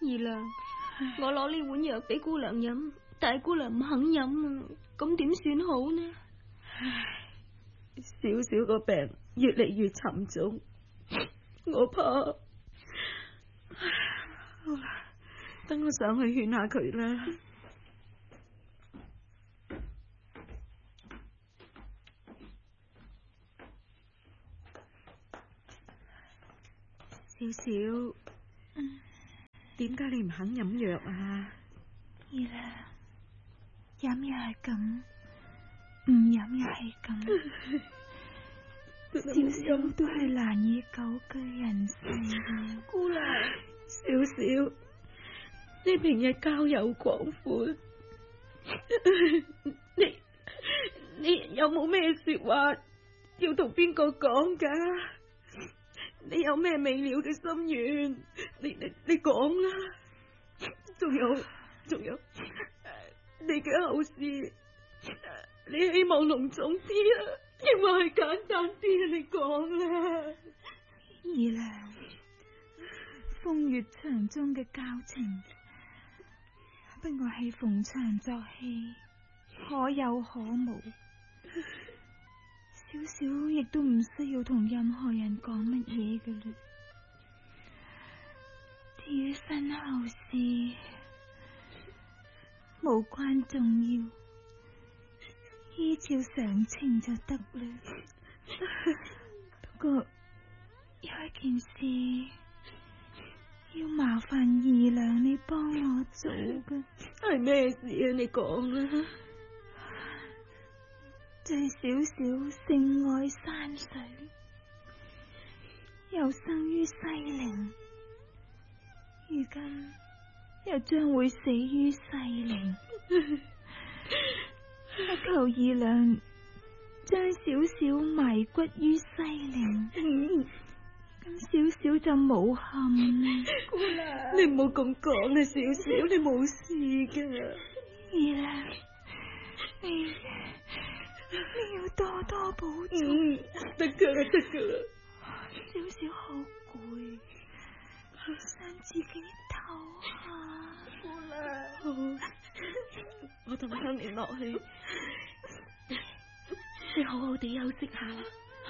二娘，我攞呢碗藥俾姑娘飲，但係姑娘唔肯飲啊，咁點算好呢？ 少少個病越嚟越沉重，我怕。好啦，等我上去勸下佢啦。少少，點解你唔肯飲藥啊？ 二娘，飲又係咁，唔飲又係咁，少少都係難以久居人世嘅。 姑娘，少少，你平日交友廣闊，你有冇咩說話要同邊個講噶？你有咩未了嘅心願？你講啦。仲有，你嘅後事，你希望隆重啲啊，抑或係簡單啲啊？你講啦。 二娘，風月場中嘅交情，不過係逢場作戲，可有可無。少少亦都唔需要同任何人講乜嘢嘅嘞。至於身後事，無關重要，依照常情就得啦。不過有一件事要麻煩二娘你幫我做嘅。 係咩事啊？你講啦。 就係少少性愛山水，又生於西陵，如今又將會死於西陵。我求二娘將少少埋骨於西陵，咁少少就冇憾。 姑娘，你唔好咁講啊！少少，你冇事噶。 二娘，你要多多保重。 得噶啦。 少少好攰，想自己唞下。 姑娘，好，我同香蓮落去，你好好地休息下啦。